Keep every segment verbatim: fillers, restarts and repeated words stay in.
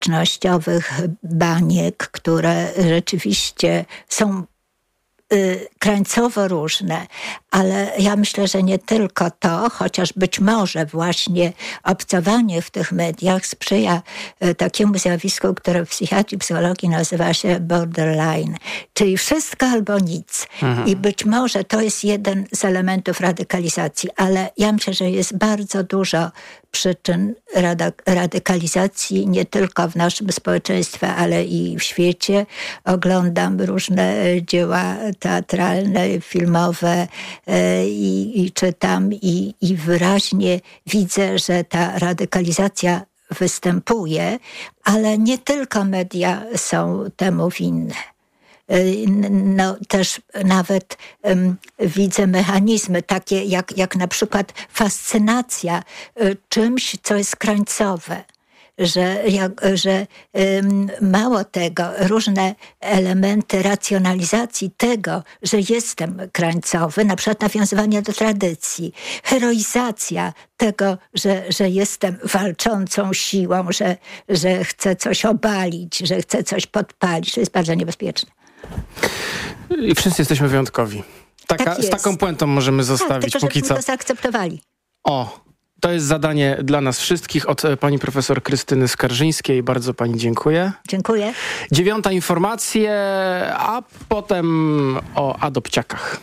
społecznościowych baniek, które rzeczywiście są krańcowo różne, ale ja myślę, że nie tylko to, chociaż być może właśnie obcowanie w tych mediach sprzyja takiemu zjawisku, które w psychiatrii, psychologii nazywa się borderline, czyli wszystko albo nic. Mhm. I być może to jest jeden z elementów radykalizacji, ale ja myślę, że jest bardzo dużo przyczyn radykalizacji nie tylko w naszym społeczeństwie, ale i w świecie. Oglądam różne dzieła teatralne, filmowe i, i czytam i, i wyraźnie widzę, że ta radykalizacja występuje, ale nie tylko media są temu winne. No, też nawet um, widzę mechanizmy takie jak, jak na przykład fascynacja y, czymś, co jest krańcowe. Że, jak, że um, mało tego, różne elementy racjonalizacji tego, że jestem krańcowy, na przykład nawiązywanie do tradycji, heroizacja tego, że, że jestem walczącą siłą, że, że chcę coś obalić, że chcę coś podpalić. To jest bardzo niebezpieczne. I wszyscy jesteśmy wyjątkowi. Taka, tak z taką puentą możemy zostawić tak, póki co. To zaakceptowali. O, to jest zadanie dla nas wszystkich od pani profesor Krystyny Skarżyńskiej. Bardzo pani dziękuję. Dziękuję. Dziewiąta informacje, a potem o adopciakach.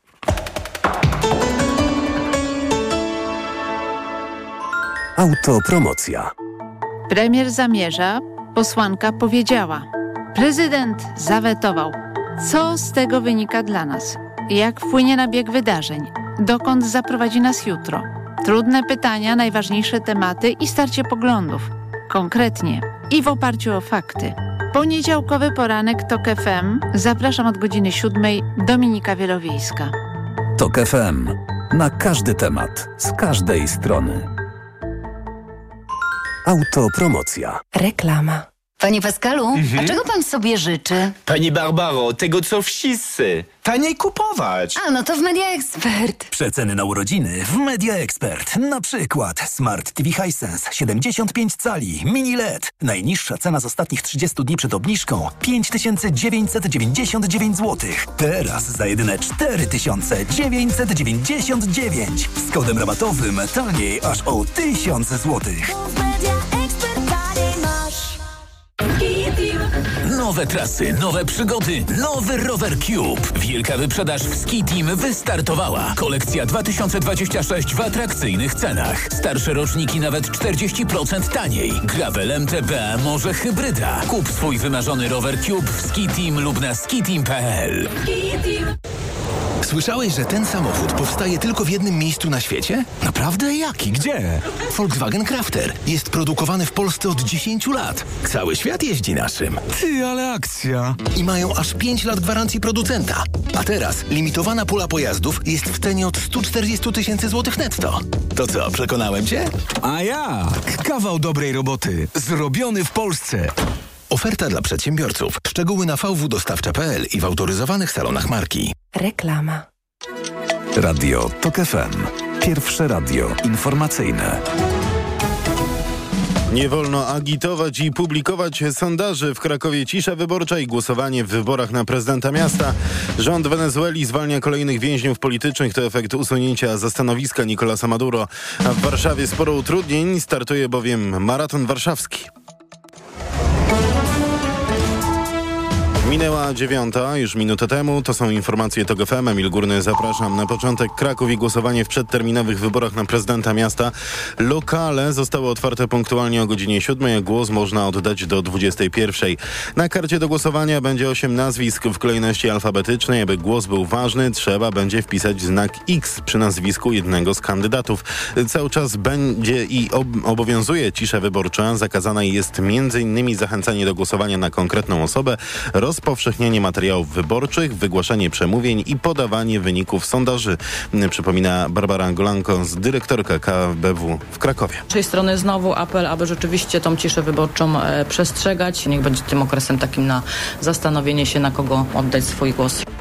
Autopromocja. Premier zamierza, posłanka powiedziała. Prezydent zawetował. Co z tego wynika dla nas? Jak wpłynie na bieg wydarzeń? Dokąd zaprowadzi nas jutro? Trudne pytania, najważniejsze tematy i starcie poglądów. Konkretnie i w oparciu o fakty. Poniedziałkowy poranek TOK F M. Zapraszam od godziny siódmej. Dominika Wielowiejska. TOK F M. Na każdy temat, z każdej strony. Autopromocja. Reklama. Panie Pascalu, mhm. a czego pan sobie życzy? Pani Barbaro, tego co wszyscy. Taniej kupować. A, no to w Media Expert. Przeceny na urodziny w Media Expert. Na przykład Smart T V Hisense siedemdziesiąt pięć cali, mini L E D. Najniższa cena z ostatnich trzydziestu dni przed obniżką pięć tysięcy dziewięćset dziewięćdziesiąt dziewięć złotych. Teraz za jedyne cztery tysiące dziewięćset dziewięćdziesiąt dziewięć. Z kodem rabatowym taniej aż o tysiąc złotych. Nowe trasy, nowe przygody, nowy Rower Cube. Wielka wyprzedaż w Ski Team wystartowała. Kolekcja dwa tysiące dwadzieścia sześć w atrakcyjnych cenach. Starsze roczniki nawet czterdzieści procent taniej. Gravel M T B, może hybryda. Kup swój wymarzony Rower Cube w Ski Team lub na skiteam kropka p l. Słyszałeś, że ten samochód powstaje tylko w jednym miejscu na świecie? Naprawdę? Jaki? Gdzie? Volkswagen Crafter. Jest produkowany w Polsce od dziesięciu lat. Cały świat jeździ naszym. Ty, ale akcja. I mają aż pięć lat gwarancji producenta. A teraz limitowana pula pojazdów jest w cenie od stu czterdziestu tysięcy złotych netto. To co, przekonałem cię? A jak? Kawał dobrej roboty. Zrobiony w Polsce. Oferta dla przedsiębiorców. Szczegóły na v w dostawcza kropka p l i w autoryzowanych salonach marki. Reklama. Radio TOK F M. Pierwsze radio informacyjne. Nie wolno agitować i publikować sondaży. W Krakowie cisza wyborcza i głosowanie w wyborach na prezydenta miasta. Rząd Wenezueli zwalnia kolejnych więźniów politycznych. To efekt usunięcia ze stanowiska Nicolasa Maduro. A w Warszawie sporo utrudnień. Startuje bowiem maraton warszawski. Minęła dziewiąta, już minutę temu. To są informacje TOK F M. Emil Górny, zapraszam. Na początek Kraków i głosowanie w przedterminowych wyborach na prezydenta miasta. Lokale zostały otwarte punktualnie o godzinie siódmej, a głos można oddać do dwudziestej pierwszej. Na karcie do głosowania będzie osiem nazwisk w kolejności alfabetycznej. Aby głos był ważny, trzeba będzie wpisać znak X przy nazwisku jednego z kandydatów. Cały czas będzie i ob- obowiązuje cisza wyborcza. Zakazana jest między innymi zachęcanie do głosowania na konkretną osobę, rozpowszechnianie materiałów wyborczych, wygłaszanie przemówień i podawanie wyników sondaży. Przypomina Barbara Golanko, dyrektorka K B W w Krakowie. Z tej strony znowu apel, aby rzeczywiście tą ciszę wyborczą e, przestrzegać. Niech będzie tym okresem takim na zastanowienie się, na kogo oddać swój głos.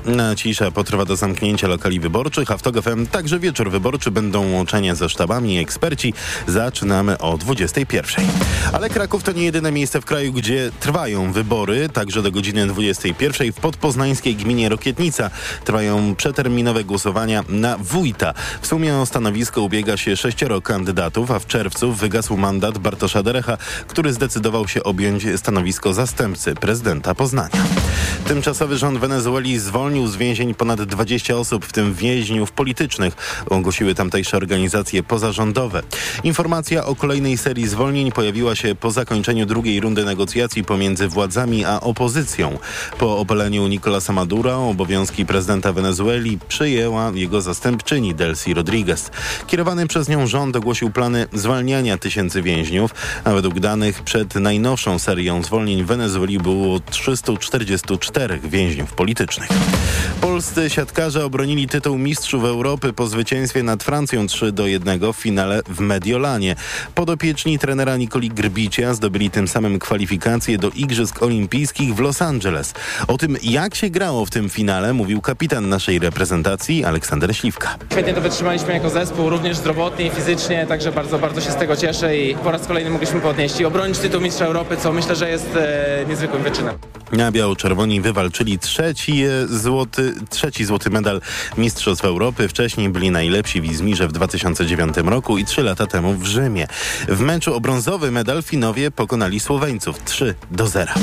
Na cisza potrwa do zamknięcia lokali wyborczych, a w TOG F M także wieczór wyborczy, będą łączenia ze sztabami i eksperci. Zaczynamy o dwudziestej pierwszej. Ale Kraków to nie jedyne miejsce w kraju, gdzie trwają wybory. Także do godziny dwudziestej pierwszej w podpoznańskiej gminie Rokietnica trwają przeterminowe głosowania na wójta. W sumie o stanowisko ubiega się sześcioro kandydatów, a w czerwcu wygasł mandat Bartosza Derecha, który zdecydował się objąć stanowisko zastępcy prezydenta Poznania. Tymczasowy rząd Wenezueli zwolnił z więzień ponad dwadzieścia osób, w tym więźniów politycznych, ogłosiły tamtejsze organizacje pozarządowe. Informacja o kolejnej serii zwolnień pojawiła się po zakończeniu drugiej rundy negocjacji pomiędzy władzami a opozycją. Po obaleniu Nicolasa Madura obowiązki prezydenta Wenezueli przyjęła jego zastępczyni Delcy Rodriguez. Kierowany przez nią rząd ogłosił plany zwalniania tysięcy więźniów, a według danych przed najnowszą serią zwolnień w Wenezueli było trzysta czterdzieści cztery więźniów politycznych. Polscy siatkarze obronili tytuł mistrzów Europy po zwycięstwie nad Francją trzy do jednego w finale w Mediolanie. Podopieczni trenera Nikoli Grbicia zdobyli tym samym kwalifikacje do Igrzysk Olimpijskich w Los Angeles. O tym, jak się grało w tym finale, mówił kapitan naszej reprezentacji Aleksander Śliwka. Świetnie to wytrzymaliśmy jako zespół, również zdrowotnie i fizycznie, także bardzo, bardzo się z tego cieszę i po raz kolejny mogliśmy podnieść i obronić tytuł mistrza Europy, co myślę, że jest e, niezwykłym wyczynem. Na biało-czerwoni wywalczyli trzeci złoty, trzeci złoty medal Mistrzostw Europy. Wcześniej byli najlepsi w Izmirze w dwa tysiące dziewiątym roku i trzy lata temu w Rzymie. W meczu o brązowy medal Finowie pokonali Słoweńców trzy do zera.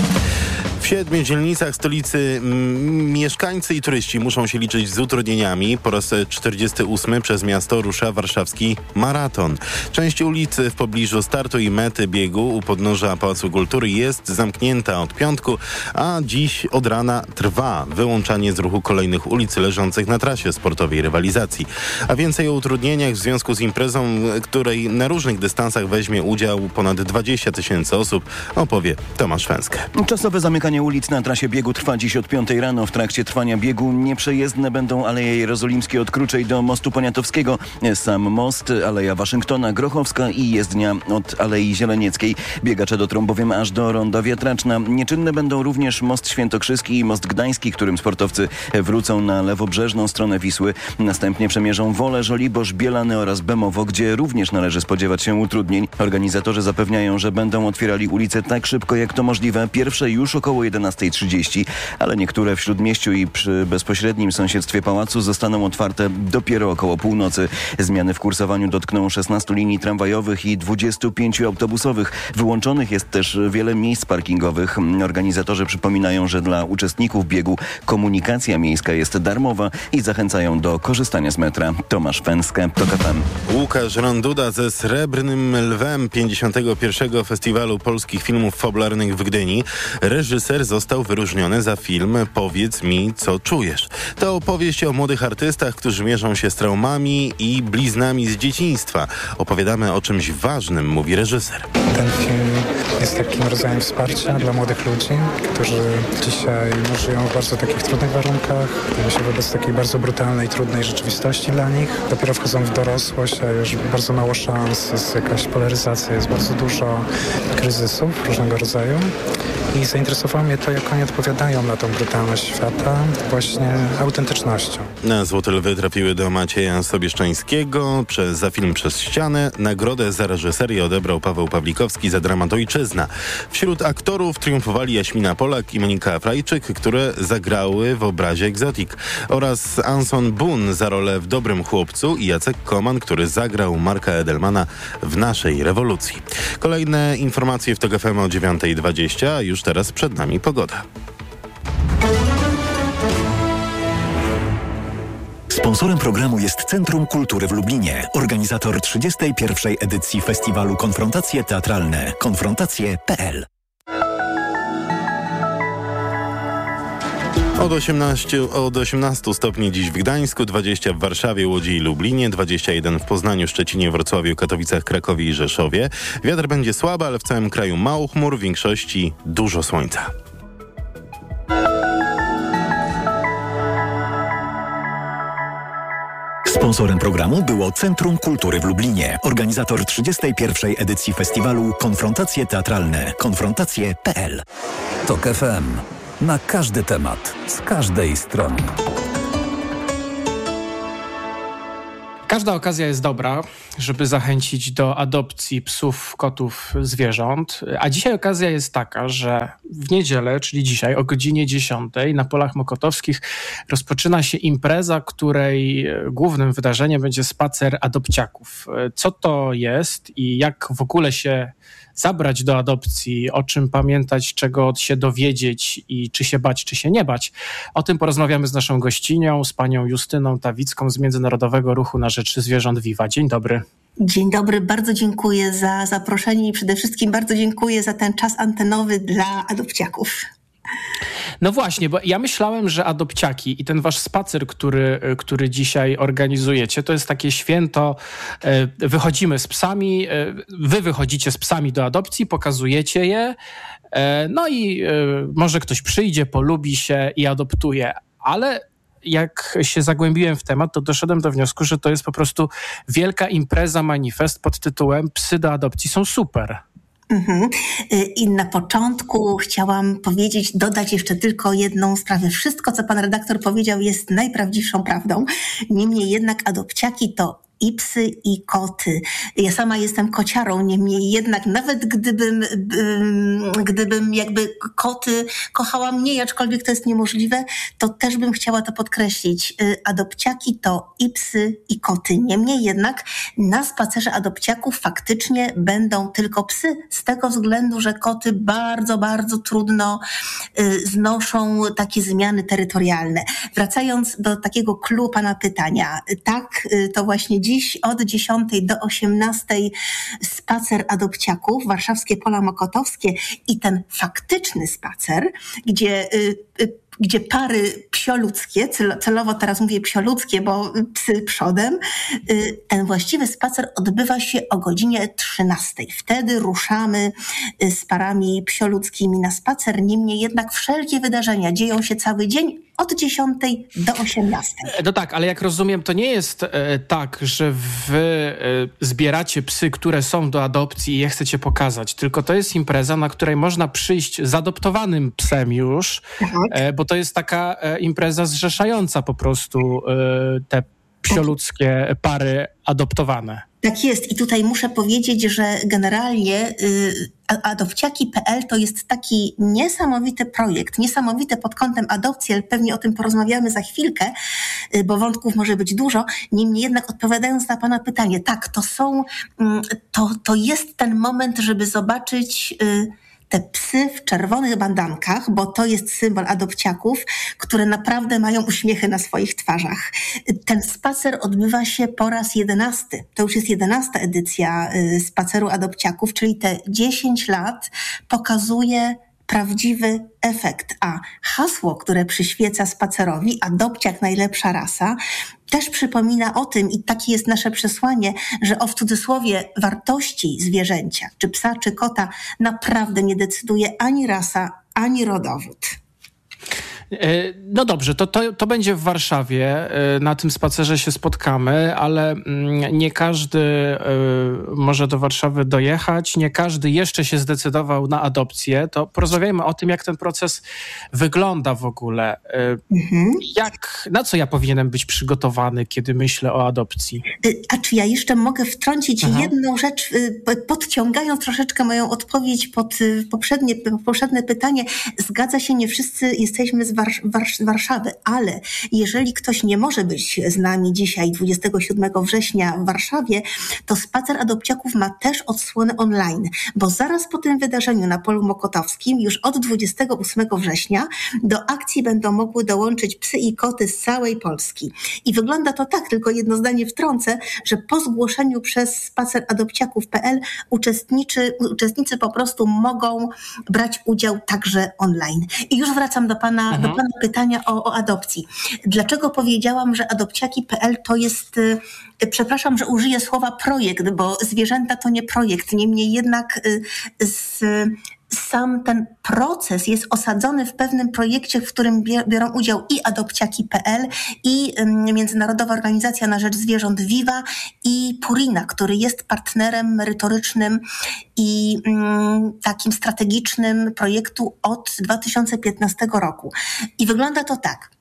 W siedmiu dzielnicach stolicy m, mieszkańcy i turyści muszą się liczyć z utrudnieniami. Po raz czterdziesty ósmy przez miasto rusza warszawski maraton. Część ulicy w pobliżu startu i mety biegu u podnóża Pałacu Kultury jest zamknięta od piątku, a dziś od rana trwa wyłączanie z ruchu kolejnych ulic leżących na trasie sportowej rywalizacji. A więcej o utrudnieniach w związku z imprezą, której na różnych dystansach weźmie udział ponad dwadzieścia tysięcy osób, opowie Tomasz Fęskę. Czasowe zamykanie ulic na trasie biegu trwa dziś od piątej rano. W trakcie trwania biegu nieprzejezdne będą Aleje Jerozolimskie od Kruczej do Mostu Poniatowskiego, sam most, Aleja Waszyngtona, Grochowska i jezdnia od Alei Zielenieckiej. Biegacze dotrą bowiem aż do Ronda Wiatraczna. Nieczynne będą również Most Świętokrzyski i Most Gdański, którym sportowcy wrócą na lewobrzeżną stronę Wisły. Następnie przemierzą Wolę, Żoliborz, Bielany oraz Bemowo, gdzie również należy spodziewać się utrudnień. Organizatorzy zapewniają, że będą otwierali ulice tak szybko, jak to możliwe. Pierwsze już około jedenastej trzydzieści, ale niektóre w Śródmieściu i przy bezpośrednim sąsiedztwie pałacu zostaną otwarte dopiero około północy. Zmiany w kursowaniu dotkną szesnastu linii tramwajowych i dwudziestu pięciu autobusowych. Wyłączonych jest też wiele miejsc parkingowych. Organizatorzy przypominają, że dla uczestników biegu komunikacja miejska jest darmowa i zachęcają do korzystania z metra. Tomasz Fęskę, TOK F M. Łukasz Ronduda ze Srebrnym Lwem pięćdziesiątego pierwszego Festiwalu Polskich Filmów Fabularnych w Gdyni. Reżyser został wyróżniony za film Powiedz mi, co czujesz. To opowieść o młodych artystach, którzy mierzą się z traumami i bliznami z dzieciństwa. Opowiadamy o czymś ważnym, mówi reżyser. Ten film jest takim rodzajem wsparcia dla młodych ludzi, którzy dzisiaj żyją w bardzo takich trudnych warunkach, stają się wobec takiej bardzo brutalnej, trudnej rzeczywistości dla nich. Dopiero wchodzą w dorosłość, a już bardzo mało szans, jest jakaś polaryzacja, jest bardzo dużo kryzysów różnego rodzaju. I zainteresowało mnie to, jak oni odpowiadają na tą brutalność świata właśnie autentycznością. Na Złote Lwy trafiły do Macieja Sobieszczańskiego przez, za film Przez ścianę. Nagrodę za reżyserię odebrał Paweł Pawlikowski za dramat Ojczyzna. Wśród aktorów triumfowali Jaśmina Polak i Monika Frajczyk, które zagrały w obrazie Egzotik, oraz Anson Bun za rolę w Dobrym Chłopcu i Jacek Koman, który zagrał Marka Edelmana w Naszej rewolucji. Kolejne informacje w TOK F M o dziewiąta dwadzieścia, a już teraz przed nami pogoda. Sponsorem programu jest Centrum Kultury w Lublinie, organizator trzydziestej pierwszej edycji festiwalu Konfrontacje Teatralne. konfrontacje kropka p l. Od osiemnastu, od osiemnastu stopni dziś w Gdańsku, dwadzieścia w Warszawie, Łodzi i Lublinie, dwadzieścia jeden w Poznaniu, Szczecinie, Wrocławiu, Katowicach, Krakowie i Rzeszowie. Wiatr będzie słaby, ale w całym kraju mało chmur, w większości dużo słońca. Sponsorem programu było Centrum Kultury w Lublinie, organizator trzydziestej pierwszej edycji festiwalu Konfrontacje Teatralne. konfrontacje kropka p l. TOK F M. Na każdy temat, z każdej strony. Każda okazja jest dobra, żeby zachęcić do adopcji psów, kotów, zwierząt. A dzisiaj okazja jest taka, że w niedzielę, czyli dzisiaj o godzinie dziesiątej na Polach Mokotowskich rozpoczyna się impreza, której głównym wydarzeniem będzie spacer adopciaków. Co to jest i jak w ogóle się zabrać do adopcji, o czym pamiętać, czego się dowiedzieć i czy się bać, czy się nie bać. O tym porozmawiamy z naszą gościnią, z panią Justyną Tawicką z Międzynarodowego Ruchu na Rzecz Zwierząt Viva. Dzień dobry. Dzień dobry, bardzo dziękuję za zaproszenie i przede wszystkim bardzo dziękuję za ten czas antenowy dla adopciaków. No właśnie, bo ja myślałem, że adopciaki i ten wasz spacer, który, który dzisiaj organizujecie, to jest takie święto, wychodzimy z psami, wy wychodzicie z psami do adopcji, pokazujecie je, no i może ktoś przyjdzie, polubi się i adoptuje, ale jak się zagłębiłem w temat, to doszedłem do wniosku, że to jest po prostu wielka impreza, manifest pod tytułem Psy do adopcji są super. Mhm. I na początku chciałam powiedzieć, dodać jeszcze tylko jedną sprawę. Wszystko, co pan redaktor powiedział, jest najprawdziwszą prawdą. Niemniej jednak adopciaki to i psy, i koty. Ja sama jestem kociarą, niemniej jednak nawet gdybym, gdybym jakby koty kochała mniej, aczkolwiek to jest niemożliwe, to też bym chciała to podkreślić. Adopciaki to i psy, i koty. Niemniej jednak na spacerze adopciaków faktycznie będą tylko psy, z tego względu, że koty bardzo, bardzo trudno znoszą takie zmiany terytorialne. Wracając do takiego clou pana pytania, tak, to właśnie dziś od dziesiątej do osiemnastej spacer adopciaków, warszawskie Pola Mokotowskie i ten faktyczny spacer, gdzie gdzie pary psioludzkie, celowo teraz mówię psioludzkie, bo psy przodem, ten właściwy spacer odbywa się o godzinie trzynastej. Wtedy ruszamy z parami psioludzkimi na spacer, niemniej jednak wszelkie wydarzenia dzieją się cały dzień od dziesiątej do osiemnastej. No tak, ale jak rozumiem, to nie jest e, tak, że wy e, zbieracie psy, które są do adopcji i je chcecie pokazać, tylko to jest impreza, na której można przyjść z adoptowanym psem już, tak. e, bo to jest taka e, impreza zrzeszająca po prostu e, te psioludzkie pary adoptowane. Tak jest i tutaj muszę powiedzieć, że generalnie y, adopciaki kropka pe el to jest taki niesamowity projekt, niesamowity pod kątem adopcji, ale pewnie o tym porozmawiamy za chwilkę, y, bo wątków może być dużo. Niemniej jednak odpowiadając na pana pytanie, tak, to są, y, to, to jest ten moment, żeby zobaczyć y, te psy w czerwonych bandankach, bo to jest symbol adopciaków, które naprawdę mają uśmiechy na swoich twarzach. Ten spacer odbywa się po raz jedenasty. To już jest jedenasta edycja spaceru adopciaków, czyli te dziesięć lat pokazuje prawdziwy efekt. A hasło, które przyświeca spacerowi, adopciak najlepsza rasa, też przypomina o tym i takie jest nasze przesłanie, że o w cudzysłowie wartości zwierzęcia, czy psa, czy kota, naprawdę nie decyduje ani rasa, ani rodowód. No dobrze, to, to, to będzie w Warszawie, na tym spacerze się spotkamy, ale nie każdy może do Warszawy dojechać, nie każdy jeszcze się zdecydował na adopcję. To porozmawiajmy o tym, jak ten proces wygląda w ogóle. Mhm. Jak, na co ja powinienem być przygotowany, kiedy myślę o adopcji? A czy ja jeszcze mogę wtrącić Aha. jedną rzecz, podciągając troszeczkę moją odpowiedź pod poprzednie, poprzednie pytanie. Zgadza się, nie wszyscy jesteśmy z Warszawy, ale jeżeli ktoś nie może być z nami dzisiaj, dwudziestego siódmego września w Warszawie, to spacer adopciaków ma też odsłonę online, bo zaraz po tym wydarzeniu na Polu Mokotowskim, już od dwudziestego ósmego września, do akcji będą mogły dołączyć psy i koty z całej Polski. I wygląda to tak, tylko jedno zdanie wtrącę, że po zgłoszeniu przez spacer adopciaków kropka pe el uczestniczy, uczestnicy po prostu mogą brać udział także online. I już wracam do pana, mhm. do pana pytania o, o adopcji. Dlaczego powiedziałam, że adopciaki kropka pe el to jest, przepraszam, że użyję słowa projekt, bo zwierzęta to nie projekt, niemniej jednak z, z sam ten proces jest osadzony w pewnym projekcie, w którym biorą udział i adopciaki kropka pe el, i Międzynarodowa Organizacja na Rzecz Zwierząt Viva, i Purina, który jest partnerem merytorycznym i mm, takim strategicznym projektu od dwa tysiące piętnastego roku. I wygląda to tak.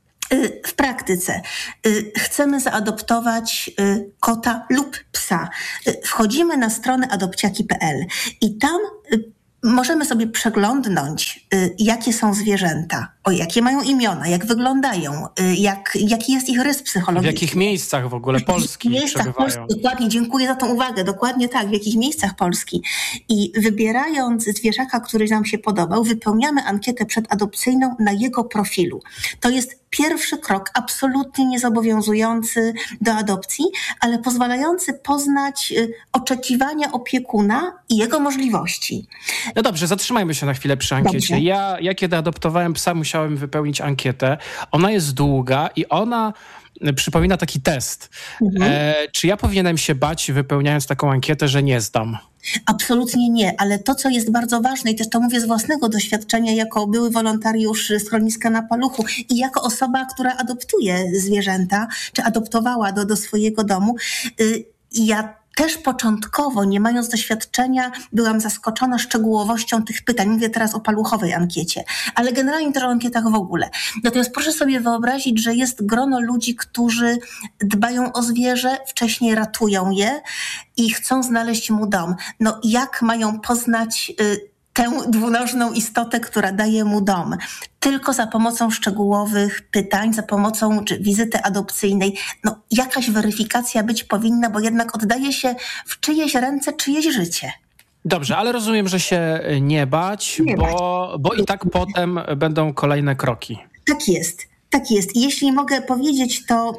W praktyce chcemy zaadoptować kota lub psa. Wchodzimy na stronę adopciaki kropka pe el i tam możemy sobie przeglądnąć, jakie są zwierzęta, o jakie mają imiona, jak wyglądają, jak, jaki jest ich rys psychologiczny. W jakich miejscach w ogóle Polski miejscach Polski, dokładnie, dziękuję za tą uwagę, dokładnie tak, w jakich miejscach Polski. I wybierając zwierzaka, który nam się podobał, wypełniamy ankietę przedadopcyjną na jego profilu. To jest pierwszy krok, absolutnie niezobowiązujący do adopcji, ale pozwalający poznać oczekiwania opiekuna i jego możliwości. No dobrze, zatrzymajmy się na chwilę przy ankiecie. Ja, ja kiedy adoptowałem psa, musiałem wypełnić ankietę. Ona jest długa i ona przypomina taki test. Mhm. E, czy ja powinienem się bać, wypełniając taką ankietę, że nie zdam? Absolutnie nie, ale to, co jest bardzo ważne, i też to mówię z własnego doświadczenia, jako były wolontariusz schroniska na Paluchu i jako osoba, która adoptuje zwierzęta, czy adoptowała do, do swojego domu, y, ja też początkowo, nie mając doświadczenia, byłam zaskoczona szczegółowością tych pytań. Mówię teraz o paluchowej ankiecie, ale generalnie też o ankietach w ogóle. Natomiast proszę sobie wyobrazić, że jest grono ludzi, którzy dbają o zwierzę, wcześniej ratują je i chcą znaleźć mu dom. No jak mają poznać y, tę dwunożną istotę, która daje mu dom? Tylko za pomocą szczegółowych pytań, za pomocą czy wizyty adopcyjnej. No, jakaś weryfikacja być powinna, bo jednak oddaje się w czyjeś ręce czyjeś życie. Dobrze, ale rozumiem, że się nie bać, nie bo, bać. bo i tak potem będą kolejne kroki. Tak jest, tak jest. I jeśli mogę powiedzieć, to...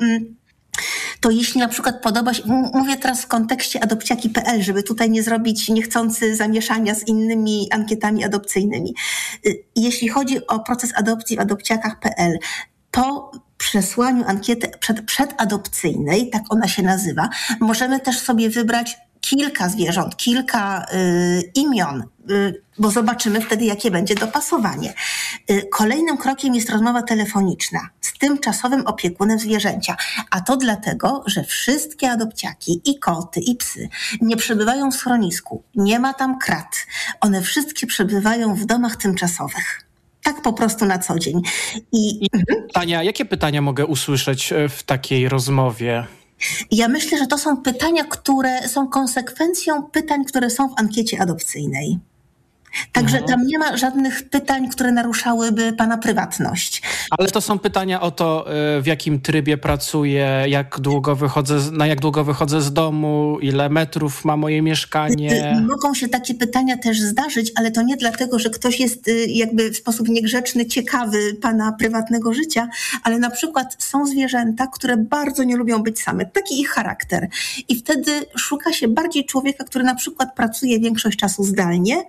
to jeśli na przykład podoba się, mówię teraz w kontekście adopciaki kropka pe el, żeby tutaj nie zrobić niechcący zamieszania z innymi ankietami adopcyjnymi. Jeśli chodzi o proces adopcji w adopciakach kropka pe el, po przesłaniu ankiety przed, przedadopcyjnej, tak ona się nazywa, możemy też sobie wybrać kilka zwierząt, kilka y, imion, y, bo zobaczymy wtedy, jakie będzie dopasowanie. Y, kolejnym krokiem jest rozmowa telefoniczna z tymczasowym opiekunem zwierzęcia, a to dlatego, że wszystkie adopciaki, i koty, i psy nie przebywają w schronisku, nie ma tam krat. One wszystkie przebywają w domach tymczasowych. Tak po prostu na co dzień. I, I pytania, jakie pytania mogę usłyszeć w takiej rozmowie? Ja myślę, że to są pytania, które są konsekwencją pytań, które są w ankiecie adopcyjnej. Także tam nie ma żadnych pytań, które naruszałyby pana prywatność. Ale to są pytania o to, w jakim trybie pracuję, jak długo wychodzę, na jak długo wychodzę z domu, ile metrów ma moje mieszkanie. Mogą się takie pytania też zdarzyć, ale to nie dlatego, że ktoś jest jakby w sposób niegrzeczny, ciekawy pana prywatnego życia, ale na przykład są zwierzęta, które bardzo nie lubią być same. Taki ich charakter. I wtedy szuka się bardziej człowieka, który na przykład pracuje większość czasu zdalnie,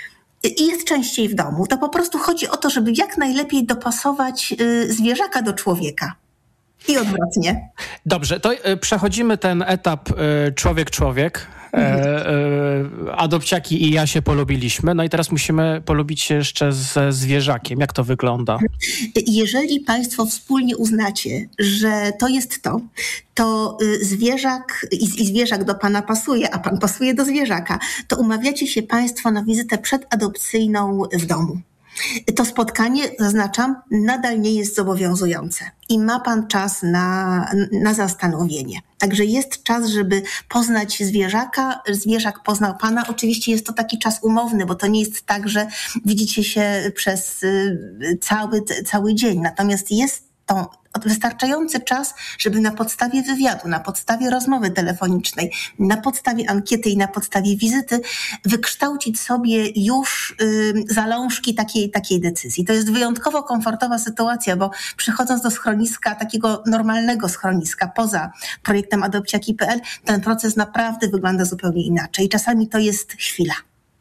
i jest częściej w domu. To po prostu chodzi o to, żeby jak najlepiej dopasować y, zwierzaka do człowieka. I odwrotnie. Dobrze, to y, przechodzimy ten etap y, człowiek-człowiek. Mhm. E, e, adopciaki i ja się polubiliśmy. No i teraz musimy polubić się jeszcze ze zwierzakiem. Jak to wygląda? Jeżeli państwo wspólnie uznacie, że to jest to, to zwierzak i, i zwierzak do pana pasuje, a pan pasuje do zwierzaka, to umawiacie się państwo na wizytę przedadopcyjną w domu. To spotkanie, zaznaczam, nadal nie jest zobowiązujące i ma pan czas na, na zastanowienie. Także jest czas, żeby poznać zwierzaka, zwierzak poznał pana. Oczywiście jest to taki czas umowny, bo to nie jest tak, że widzicie się przez cały, cały dzień. Natomiast jest to wystarczający czas, żeby na podstawie wywiadu, na podstawie rozmowy telefonicznej, na podstawie ankiety i na podstawie wizyty wykształcić sobie już y, zalążki takiej, takiej decyzji. To jest wyjątkowo komfortowa sytuacja, bo przychodząc do schroniska, takiego normalnego schroniska, poza projektem adopciaki kropka pe el, ten proces naprawdę wygląda zupełnie inaczej. Czasami to jest chwila.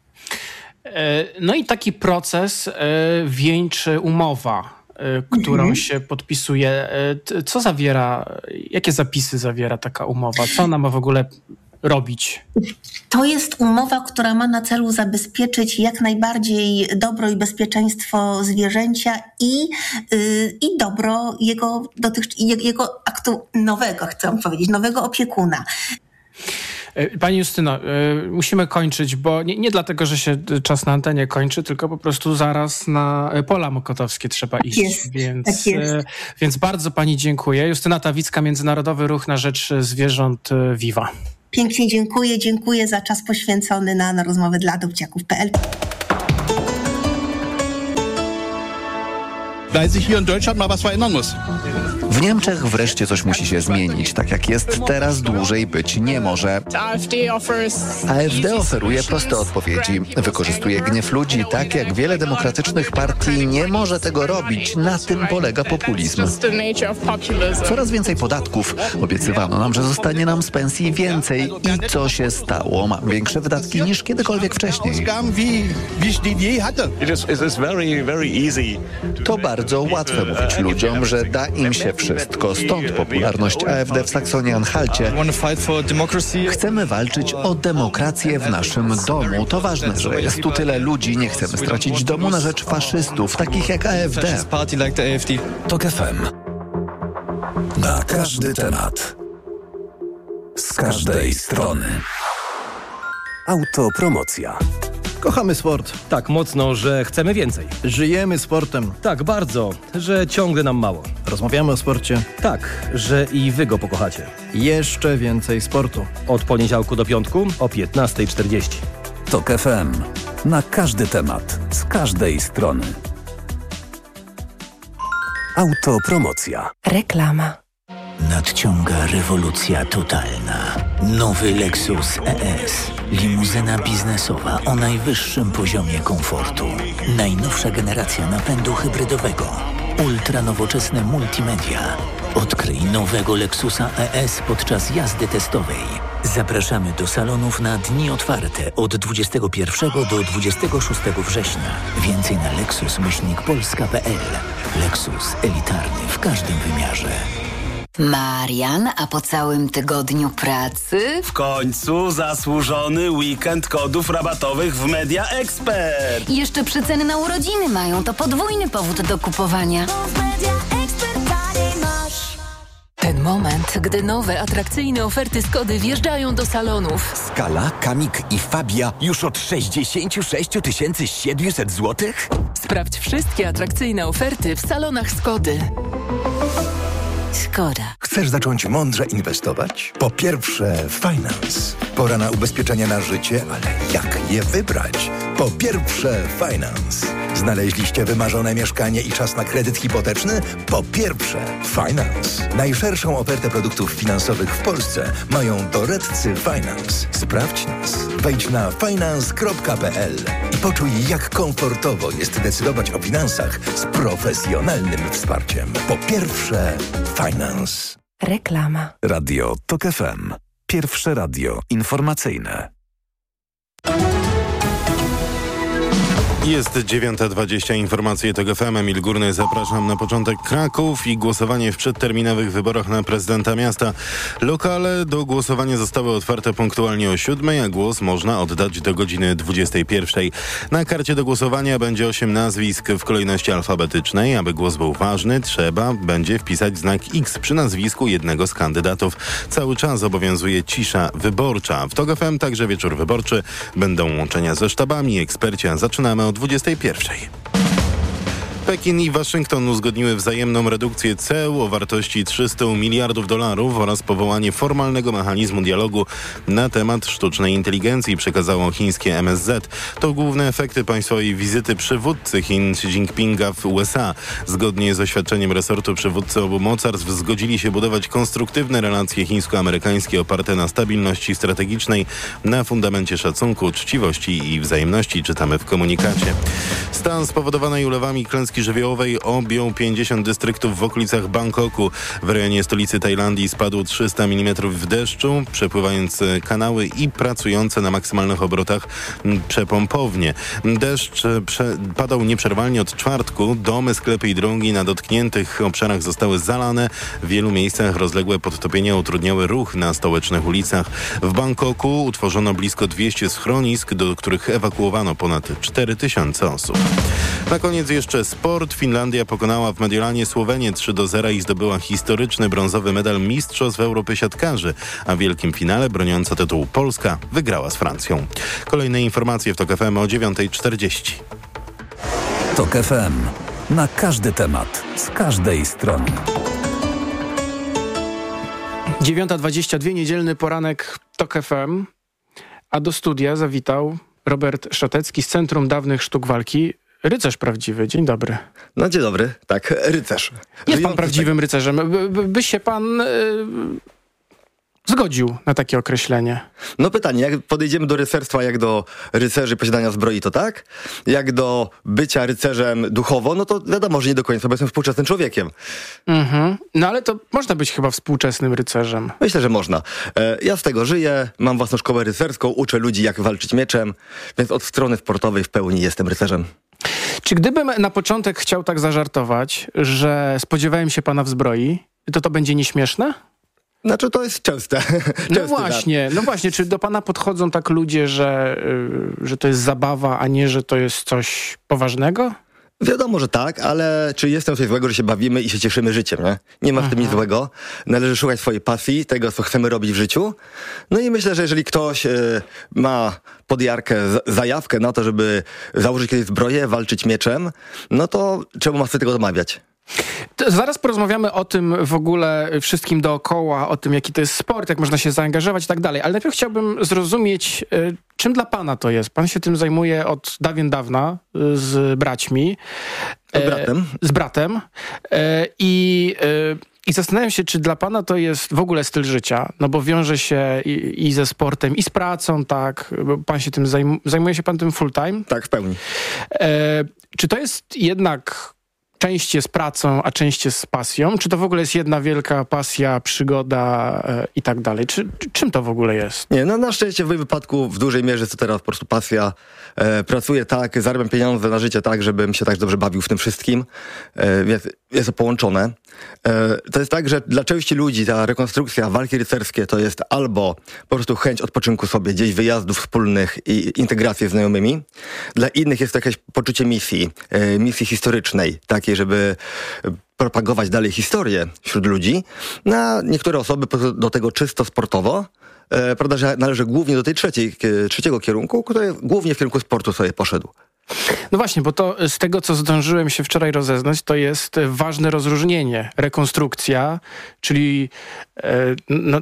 No i taki proces wieńczy umowa, którą mhm. się podpisuje. Co zawiera, jakie zapisy zawiera taka umowa? Co ona ma w ogóle robić? To jest umowa, która ma na celu zabezpieczyć jak najbardziej dobro i bezpieczeństwo zwierzęcia i, yy, i dobro jego, dotycz, jego aktu nowego, chcę powiedzieć, nowego opiekuna. Pani Justyno, musimy kończyć, bo nie, nie dlatego, że się czas na antenie kończy, tylko po prostu zaraz na pola mokotowskie trzeba iść. Jest, więc, tak jest. więc bardzo pani dziękuję. Justyna Tawicka, Międzynarodowy Ruch na Rzecz Zwierząt Viva. Pięknie dziękuję, dziękuję za czas poświęcony na, na rozmowę dla adopciaków kropka p l. Weil sich hier in Deutschland mal was verändern muss. W Niemczech wreszcie coś musi się zmienić. Tak jak jest teraz, dłużej być nie może. A F D oferuje proste odpowiedzi. Wykorzystuje gniew ludzi tak, jak wiele demokratycznych partii nie może tego robić. Na tym polega populizm. Coraz więcej podatków. Obiecywano nam, że zostanie nam z pensji więcej. I co się stało? Mam większe wydatki niż kiedykolwiek wcześniej. To bardzo łatwe mówić ludziom, że da im się wszystko. Stąd popularność A F D w Saksonii-Anhalcie. Chcemy walczyć o demokrację w naszym domu. To ważne, że jest tu tyle ludzi. Nie chcemy stracić domu na rzecz faszystów, takich jak A F D. Tok F M. Na każdy temat. Z każdej strony. Autopromocja. Kochamy sport. Tak mocno, że chcemy więcej. Żyjemy sportem. Tak bardzo, że ciągle nam mało. Rozmawiamy o sporcie. Tak, że i wy go pokochacie. Jeszcze więcej sportu. Od poniedziałku do piątku o piętnasta czterdzieści. Tok F M. Na każdy temat. Z każdej strony. Autopromocja. Reklama. Nadciąga rewolucja totalna. Nowy Lexus E S. Limuzyna biznesowa o najwyższym poziomie komfortu. Najnowsza generacja napędu hybrydowego. Ultra nowoczesne multimedia. Odkryj nowego Lexusa E S podczas jazdy testowej. Zapraszamy do salonów na dni otwarte od dwudziestego pierwszego do dwudziestego szóstego września. Więcej na lexus myślnik polska kropka p l. Lexus elitarny w każdym wymiarze. Marian, a po całym tygodniu pracy? W końcu zasłużony weekend kodów rabatowych w Media Expert. I jeszcze przeceny na urodziny mają, to podwójny powód do kupowania. Ten moment, gdy nowe, atrakcyjne oferty Skody wjeżdżają do salonów. Skala, Kamik i Fabia już od sześćdziesiąt sześć tysięcy siedemset złotych? Sprawdź wszystkie atrakcyjne oferty w salonach Skody. Skoda. Chcesz zacząć mądrze inwestować? Po pierwsze, Finance. Pora na ubezpieczenia na życie, ale jak je wybrać? Po pierwsze, Finance. Znaleźliście wymarzone mieszkanie i czas na kredyt hipoteczny? Po pierwsze, Finance. Najszerszą ofertę produktów finansowych w Polsce mają doradcy Finance. Sprawdź nas. Wejdź na finance kropka p l i poczuj, jak komfortowo jest decydować o finansach z profesjonalnym wsparciem. Po pierwsze, Finance. Reklama. Radio Tok F M. Pierwsze radio informacyjne. Jest dziewiąta dwadzieścia, informacje Tok F M. Emil Górny, zapraszam na początek. Kraków i głosowanie w przedterminowych wyborach na prezydenta miasta. Lokale do głosowania zostały otwarte punktualnie o siódmej, a głos można oddać do godziny dwudziestej pierwszej. Na karcie do głosowania będzie osiem nazwisk w kolejności alfabetycznej. Aby głos był ważny, trzeba będzie wpisać znak X przy nazwisku jednego z kandydatów. Cały czas obowiązuje cisza wyborcza. W Tok F M także wieczór wyborczy. Będą łączenia ze sztabami, eksperci, a zaczynamy od dwudziestej pierwszej. Pekin i Waszyngton uzgodniły wzajemną redukcję ceł o wartości trzysta miliardów dolarów oraz powołanie formalnego mechanizmu dialogu na temat sztucznej inteligencji, przekazało chińskie M S Z. To główne efekty państwowej wizyty przywódcy Chin Xi Jinpinga w U S A. Zgodnie z oświadczeniem resortu, przywódcy obu mocarstw zgodzili się budować konstruktywne relacje chińsko-amerykańskie oparte na stabilności strategicznej, na fundamencie szacunku, uczciwości i wzajemności, czytamy w komunikacie. Stan spowodowanej ulewami klęski klęski żywiołowej objął pięćdziesiąt dystryktów w okolicach Bangkoku. W rejonie stolicy Tajlandii spadło trzysta milimetrów deszczu, przepływając kanały i pracujące na maksymalnych obrotach przepompownie. Deszcz prze- padał nieprzerwalnie od czwartku. Domy, sklepy i drogi na dotkniętych obszarach zostały zalane. W wielu miejscach rozległe podtopienia utrudniały ruch na stołecznych ulicach. W Bangkoku utworzono blisko dwieście schronisk, do których ewakuowano ponad cztery tysiące osób. Na koniec jeszcze sport. Finlandia pokonała w Mediolanie Słowenię trzy do zera i zdobyła historyczny brązowy medal Mistrzostw Europy siatkarzy, a w wielkim finale broniąca tytułu Polska wygrała z Francją. Kolejne informacje w TOK F M o dziewiąta czterdzieści. TOK F M. Na każdy temat, z każdej strony. dziewiąta dwadzieścia dwa, niedzielny poranek TOK F M, a do studia zawitał Robert Szatecki z Centrum Dawnych Sztuk Walki. Rycerz prawdziwy. Dzień dobry. No dzień dobry. Tak, rycerz. Jest pan prawdziwym rycerzem. By, by, by się pan... Yy... zgodził na takie określenie. No pytanie, jak podejdziemy do rycerstwa jak do rycerzy posiadania zbroi, to tak? Jak do bycia rycerzem duchowo, no to wiadomo, że nie do końca, bo jestem współczesnym człowiekiem. Mhm. No ale to można być chyba współczesnym rycerzem. Myślę, że można. E, ja z tego żyję, mam własną szkołę rycerską, uczę ludzi, jak walczyć mieczem, więc od strony sportowej w pełni jestem rycerzem. Czy gdybym na początek chciał tak zażartować, że spodziewałem się pana w zbroi, to to będzie nieśmieszne? Znaczy to jest częste. No właśnie, no właśnie, czy do pana podchodzą tak ludzie, że, yy, że to jest zabawa, a nie, że to jest coś poważnego? Wiadomo, że tak, ale czy jestem coś złego, że się bawimy i się cieszymy życiem, nie? Nie ma w tym nic złego. Należy szukać swojej pasji, tego, co chcemy robić w życiu. No i myślę, że jeżeli ktoś y, ma podjarkę, z- zajawkę na to, żeby założyć kiedyś zbroję, walczyć mieczem, no to czemu ma sobie tego odmawiać? To zaraz porozmawiamy o tym w ogóle wszystkim dookoła, o tym, jaki to jest sport, jak można się zaangażować i tak dalej. Ale najpierw chciałbym zrozumieć, y, czym dla pana to jest. Pan się tym zajmuje od dawien dawna y, z braćmi. Z bratem. Y, z bratem. Y, I... Y, I zastanawiam się, czy dla pana to jest w ogóle styl życia, no bo wiąże się i, i ze sportem, i z pracą, tak? Bo pan się tym zajm- zajmuje się pan tym full time? Tak, w pełni. E, czy to jest jednak część jest pracą, a część jest pasją? Czy to w ogóle jest jedna wielka pasja, przygoda e, i tak dalej? Czy, czy, czym to w ogóle jest? Nie, no na szczęście w moim wypadku w dużej mierze to teraz po prostu pasja. E, pracuję tak, zarabiam pieniądze na życie tak, żebym się tak dobrze bawił w tym wszystkim. E, więc jest to połączone. E, to jest tak, że dla części ludzi ta rekonstrukcja, walki rycerskie to jest albo po prostu chęć odpoczynku sobie, gdzieś wyjazdów wspólnych i integracji z znajomymi. Dla innych jest to jakieś poczucie misji, e, misji historycznej, takiej, żeby propagować dalej historię wśród ludzi. Na niektóre osoby do tego czysto sportowo. E, prawda, że należy głównie do tej trzeciej, trzeciego kierunku, który głównie w kierunku sportu sobie poszedł. No właśnie, bo to z tego, co zdążyłem się wczoraj rozeznać, to jest ważne rozróżnienie. Rekonstrukcja, czyli e, no,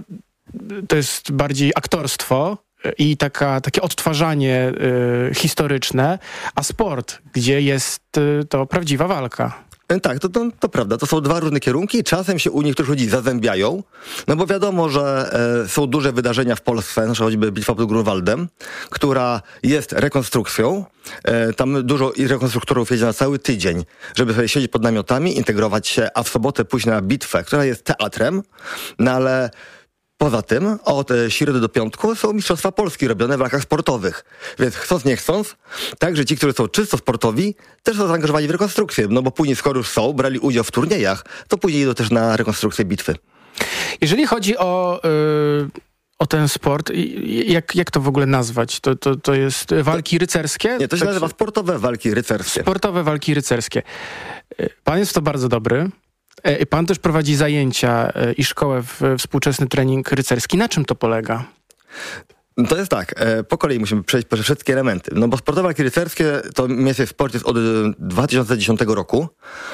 to jest bardziej aktorstwo i taka, takie odtwarzanie e, historyczne, a sport, gdzie jest e, to prawdziwa walka. Tak, to, to, to prawda. To są dwa różne kierunki. Czasem się u niektórych ludzi zazębiają, no bo wiadomo, że e, są duże wydarzenia w Polsce, na przykład choćby Bitwa pod Grunwaldem, która jest rekonstrukcją. E, tam dużo i rekonstruktorów jedzie na cały tydzień, żeby sobie siedzieć pod namiotami, integrować się, a w sobotę pójść na bitwę, która jest teatrem, no ale poza tym od środy do piątku są mistrzostwa Polski robione w walkach sportowych. Więc chcąc nie chcąc, także ci, którzy są czysto sportowi, też są zaangażowani w rekonstrukcję. No bo później, skoro już są, brali udział w turniejach, to później idą też na rekonstrukcję bitwy. Jeżeli chodzi o... Yy... O ten sport, jak, jak to w ogóle nazwać? To, to, to jest walki rycerskie? Nie, to się tak nazywa sportowe walki rycerskie. Sportowe walki rycerskie. Pan jest w to bardzo dobry. Pan też prowadzi zajęcia i szkołę w współczesny trening rycerski. Na czym to polega? To jest tak, po kolei musimy przejść przez wszystkie elementy. No bo sportowe walki rycerskie to miejsce w sporcie jest od dwa tysiące dziesiątego roku.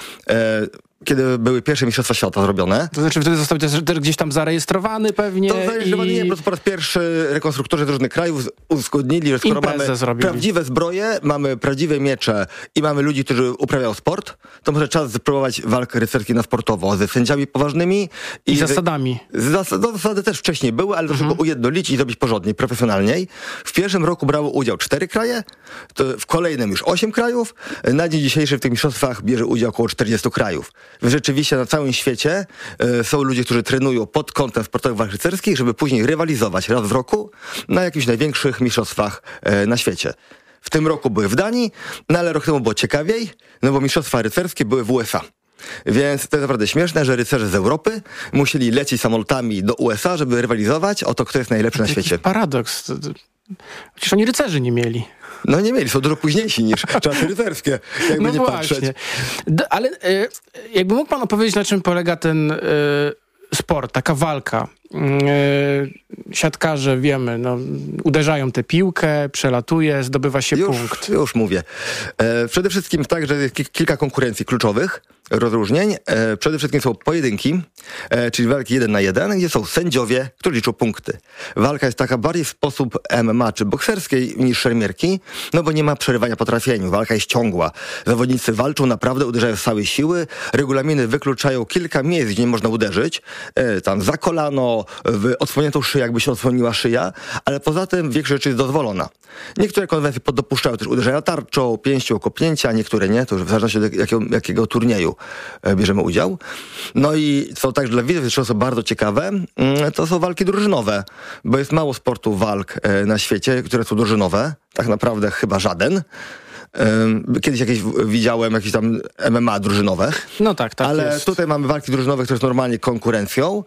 Kiedy były pierwsze mistrzostwa świata zrobione. To znaczy wtedy został też, też gdzieś tam zarejestrowany pewnie? To zarejestrowany i... nie, po prostu po raz pierwszy rekonstruktorzy z różnych krajów uzgodnili, że skoro Imprezę mamy zrobili. prawdziwe zbroje, mamy prawdziwe miecze i mamy ludzi, którzy uprawiają sport, to może czas spróbować walk rycerskich na sportowo ze sędziami poważnymi. I, I zasadami. Zasady, zasady też wcześniej były, ale mhm. troszkę ujednolicić i zrobić porządniej, profesjonalniej. W pierwszym roku brało udział cztery kraje, to w kolejnym już osiem krajów. Na dzień dzisiejszy w tych mistrzostwach bierze udział około czterdziestu krajów. Rzeczywiście na całym świecie y, są ludzie, którzy trenują pod kątem sportowych walk rycerskich, żeby później rywalizować raz w roku na jakichś największych mistrzostwach y, na świecie. W tym roku były w Danii, no ale rok temu było ciekawiej, no bo mistrzostwa rycerskie były w U S A. Więc to jest naprawdę śmieszne, że rycerze z Europy musieli lecieć samolotami do U S A, żeby rywalizować o to, kto jest najlepszy to na świecie. Paradoks. Przecież oni rycerzy nie mieli. No nie mieli, są dużo późniejsi niż czasy rycerskie, jakby no nie właśnie. patrzeć. D- ale y, jakby mógł pan opowiedzieć, na czym polega ten y, sport, taka walka. Y, siatkarze, wiemy, no, uderzają tę piłkę, przelatuje, zdobywa się już, punkt. Już mówię. E, przede wszystkim tak, że jest kilka konkurencji kluczowych, rozróżnień. E, przede wszystkim są pojedynki, e, czyli walki jeden na jeden, gdzie są sędziowie, którzy liczą punkty. Walka jest taka bardziej w sposób M M A czy bokserskiej niż szermierki, no bo nie ma przerywania po trafieniu. Walka jest ciągła. Zawodnicy walczą naprawdę, uderzają z całej siły. Regulaminy wykluczają kilka miejsc, gdzie nie można uderzyć. E, tam za kolano, w odsłoniętą szyję, jakby się odsłoniła szyja, ale poza tym większość rzeczy jest dozwolona. Niektóre konwencje dopuszczają też uderzenia tarczą, pięścią, kopnięcia, niektóre nie, to już w zależności od jakiego, jakiego turnieju bierzemy udział. No i co także dla widzów, jeszcze są bardzo ciekawe, to są walki drużynowe, bo jest mało sportu walk na świecie, które są drużynowe, tak naprawdę chyba żaden. Kiedyś jakieś widziałem jakieś tam M M A drużynowe. No tak, tak ale jest. tutaj mamy walki drużynowe, które są normalnie konkurencją.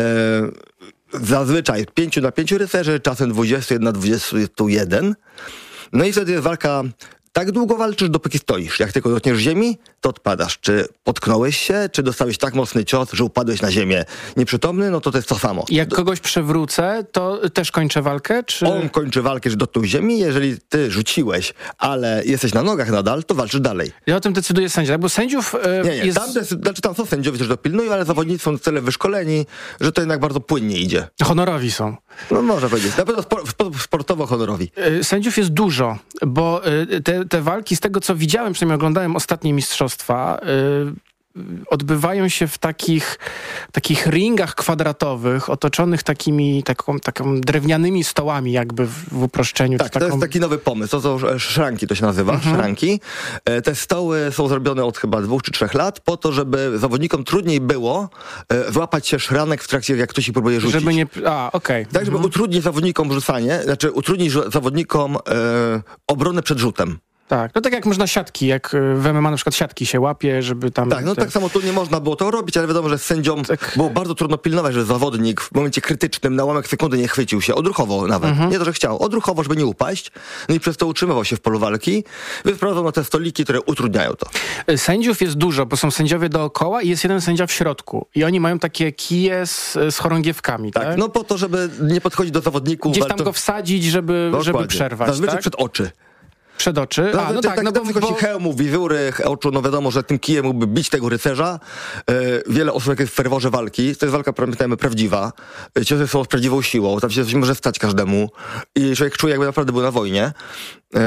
Zazwyczaj pięciu na pięciu rycerzy, czasem dwudziestu jeden na dwudziestu jeden. No i wtedy jest walka. Tak długo walczysz, dopóki stoisz. Jak tylko dotkniesz ziemi, to odpadasz. Czy potknąłeś się, czy dostałeś tak mocny cios, że upadłeś na ziemię nieprzytomny, no to to jest to samo. Jak kogoś przewrócę, to też kończę walkę? Czy... On kończy walkę, że dotknął ziemi. Jeżeli ty rzuciłeś, ale jesteś na nogach nadal, to walczysz dalej. I o tym decyduje sędzia, bo sędziów yy, nie, nie. jest... Tam, decyd- znaczy, tam są sędziowie, którzy dopilnują, ale zawodnicy są tyle wyszkoleni, że to jednak bardzo płynnie idzie. Honorowi są. No można powiedzieć. Na pewno spor- spor- sportowo honorowi. Yy, sędziów jest dużo, bo yy, te, te walki, z tego co widziałem, przynajmniej oglądałem ostatnie mistrzostwa, yy, odbywają się w takich, takich ringach kwadratowych, otoczonych takimi taką, taką drewnianymi stołami jakby w, w uproszczeniu. Tak, taką... to jest taki nowy pomysł. To są szranki, to się nazywa, mhm. szranki. Te stoły są zrobione od chyba dwóch czy trzech lat po to, żeby zawodnikom trudniej było złapać się szranek w trakcie, jak ktoś ich próbuje rzucić. Żeby nie... A, okej. Okay. Tak, żeby mhm. utrudnić zawodnikom rzucanie, znaczy utrudnić zawodnikom e, obronę przed rzutem. Tak, no tak jak można siatki, jak w M M A na przykład siatki się łapie, żeby tam... Tak, no te... tak samo tu nie można było to robić, ale wiadomo, że sędziom tak. było bardzo trudno pilnować, że zawodnik w momencie krytycznym na ułamek sekundy nie chwycił się, odruchowo nawet, mhm. nie to, że chciał, odruchowo, żeby nie upaść, no i przez to utrzymywał się w polu walki, więc prowadzono te stoliki, które utrudniają to. Sędziów jest dużo, bo są sędziowie dookoła i jest jeden sędzia w środku i oni mają takie kije z, z chorągiewkami, tak? Tak, no po to, żeby nie podchodzić do zawodników. Gdzieś tam go wsadzić, żeby, żeby przerwać, zazwyczaj tak? przed oczy. Przed oczy? No, A, no tak, tak, no bo... bo... hełmu, wizury, oczu, no wiadomo, że tym kijem mógłby bić tego rycerza. E, wiele osób, jak jest w ferworze walki, to jest walka, pamiętajmy, prawdziwa. Ciosy są z prawdziwą siłą, tam się coś może stać każdemu. I człowiek czuje, jakby naprawdę był na wojnie, e,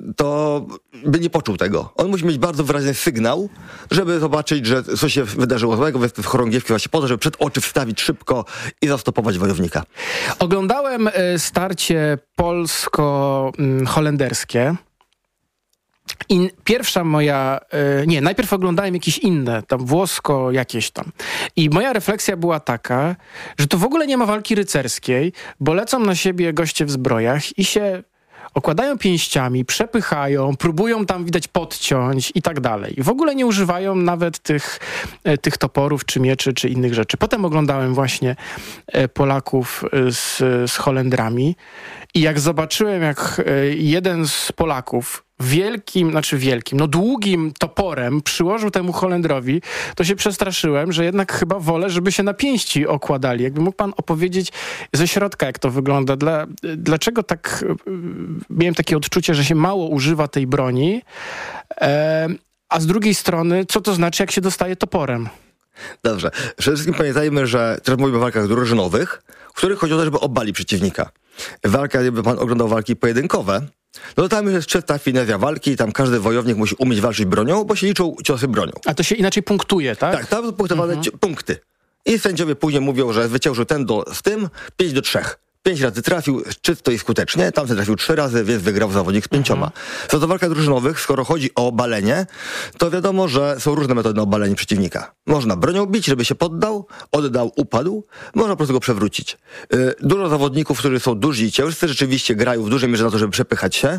to by nie poczuł tego. On musi mieć bardzo wyraźny sygnał, żeby zobaczyć, że coś się wydarzyło złego, więc w chorągiewki właśnie po to, żeby przed oczy wstawić szybko i zastopować wojownika. Oglądałem starcie polsko-holenderskie. I pierwsza moja, yy, nie, najpierw oglądałem jakieś inne, tam włosko jakieś tam. I moja refleksja była taka, że to w ogóle nie ma walki rycerskiej, bo lecą na siebie goście w zbrojach i się okładają pięściami, przepychają, próbują tam, widać, podciąć i tak dalej. W ogóle nie używają nawet tych, tych toporów, czy mieczy, czy innych rzeczy. Potem oglądałem właśnie Polaków z, z Holendrami i jak zobaczyłem, jak jeden z Polaków wielkim, znaczy wielkim, no długim toporem przyłożył temu Holendrowi, to się przestraszyłem, że jednak chyba wolę, żeby się na pięści okładali. Jakby mógł pan opowiedzieć ze środka, jak to wygląda. Dla, dlaczego tak miałem takie odczucie, że się mało używa tej broni, e, a z drugiej strony, co to znaczy, jak się dostaje toporem? Dobrze. Przede wszystkim pamiętajmy, że teraz mówimy o walkach drużynowych, w których chodzi o to, żeby obalić przeciwnika. Walka, jakby pan oglądał walki pojedynkowe, No tam już jest czysta finezja walki, tam każdy wojownik musi umieć walczyć bronią, bo się liczą ciosy bronią. A to się inaczej punktuje, tak? Tak, tam są punktowane mhm. punkty. I sędziowie później mówią, że zwyciężył ten do, z tym pięć do trzech. Pięć razy trafił czysto i skutecznie, tamten trafił trzy razy, więc wygrał zawodnik z pięcioma. Mhm. Co do walk drużynowych, skoro chodzi o obalenie, to wiadomo, że są różne metody na obalenie przeciwnika. Można bronią bić, żeby się poddał, oddał, upadł, można po prostu go przewrócić. Yy, dużo zawodników, którzy są duży i ciężcy, rzeczywiście grają w dużej mierze na to, żeby przepychać się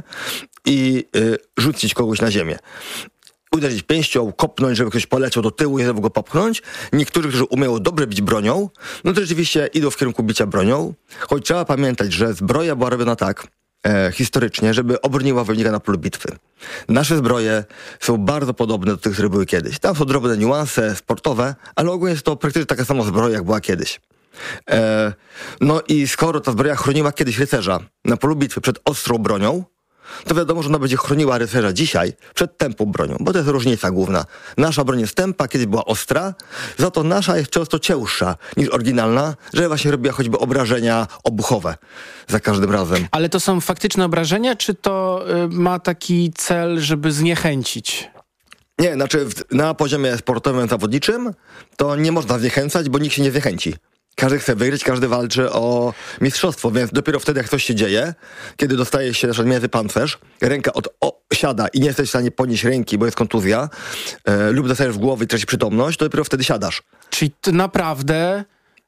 i yy, rzucić kogoś na ziemię. Uderzyć pięścią, kopnąć, żeby ktoś poleciał do tyłu i żeby go popchnąć. Niektórzy, którzy umieją dobrze bić bronią, no to rzeczywiście idą w kierunku bicia bronią. Choć trzeba pamiętać, że zbroja była robiona tak e, historycznie, żeby obroniła wojownika na polu bitwy. Nasze zbroje są bardzo podobne do tych, które były kiedyś. Tam są drobne niuanse sportowe, ale ogólnie jest to praktycznie taka sama zbroja, jak była kiedyś. E, no i skoro ta zbroja chroniła kiedyś rycerza na polu bitwy przed ostrą bronią, to wiadomo, że ona będzie chroniła rycerza dzisiaj przed tępą bronią, bo to jest różnica główna. Nasza broń jest tępa, kiedyś była ostra, za to nasza jest często cięższa niż oryginalna, żeby właśnie robiła choćby obrażenia obuchowe za każdym razem. Ale to są faktyczne obrażenia, czy to y, ma taki cel, żeby zniechęcić? Nie, znaczy w, na poziomie sportowym, zawodniczym to nie można zniechęcać, bo nikt się nie zniechęci. Każdy chce wygrać, każdy walczy o mistrzostwo, więc dopiero wtedy, jak coś się dzieje, kiedy dostaje się na przykład między pancerz, ręka od, o, siada i nie jesteś w stanie podnieść ręki, bo jest kontuzja, e, lub dostajesz w głowę i tracisz przytomność, to dopiero wtedy siadasz. Czyli to naprawdę,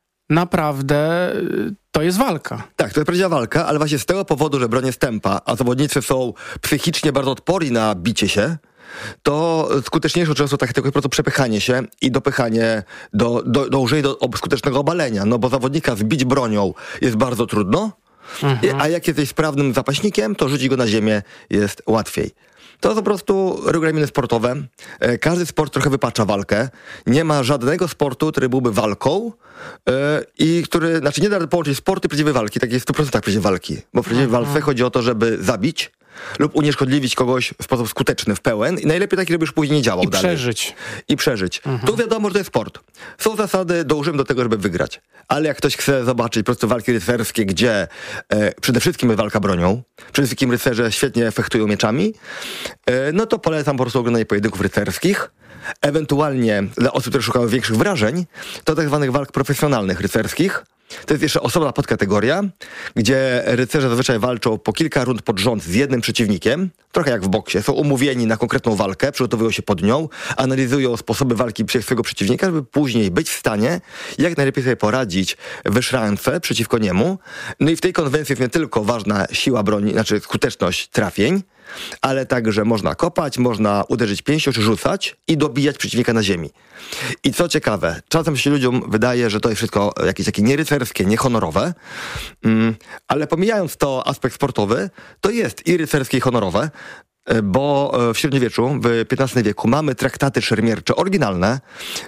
naprawdę to jest walka. Tak, to jest prawdziwa walka, ale właśnie z tego powodu, że broń jest tępa, a zawodnicy są psychicznie bardzo odporni na bicie się, to skuteczniejsze często takie tylko po prostu przepychanie się i dopychanie do, do, dążenie do skutecznego obalenia, no bo zawodnika zbić bronią jest bardzo trudno, mhm. a jak jesteś sprawnym zapaśnikiem, to rzucić go na ziemię jest łatwiej. To są po prostu regulaminy sportowe. Każdy sport trochę wypacza walkę. Nie ma żadnego sportu, który byłby walką yy, i który, znaczy nie da połączyć sportu i prawdziwej walki, tak jest w stu procentach prawdziwej walki, bo w prawdziwej mhm. walce chodzi o to, żeby zabić lub unieszkodliwić kogoś w sposób skuteczny, w pełen i najlepiej taki, żeby już później nie działał I dalej. Przeżyć. I przeżyć. Mhm. Tu wiadomo, że to jest sport. Są zasady, dążymy do tego, żeby wygrać. Ale jak ktoś chce zobaczyć po prostu walki rycerskie, gdzie e, przede wszystkim jest walka bronią, przede wszystkim rycerze świetnie fechtują mieczami, e, no to polecam po prostu oglądanie pojedynków rycerskich. Ewentualnie dla osób, które szukają większych wrażeń, to tak zwanych walk profesjonalnych rycerskich. To jest jeszcze osobna podkategoria, gdzie rycerze zazwyczaj walczą po kilka rund pod rząd z jednym przeciwnikiem, trochę jak w boksie. Są umówieni na konkretną walkę, przygotowują się pod nią, analizują sposoby walki swojego przeciwnika, żeby później być w stanie jak najlepiej sobie poradzić w szrance przeciwko niemu. No i w tej konwencji jest nie tylko ważna siła broni, znaczy skuteczność trafień, ale także można kopać, można uderzyć pięścią czy rzucać i dobijać przeciwnika na ziemi. I co ciekawe, czasem się ludziom wydaje, że to jest wszystko jakieś takie nierycerskie, niehonorowe, mm, ale pomijając to aspekt sportowy, to jest i rycerskie, i honorowe, bo w średniowieczu, w piętnastym wieku mamy traktaty szermiercze oryginalne,